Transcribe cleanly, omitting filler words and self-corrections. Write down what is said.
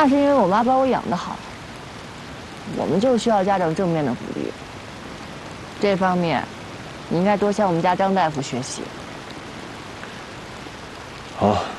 那是因为我妈把我养得好。我们就需要家长正面的鼓励。这方面，你应该多向我们家张大夫学习。 好。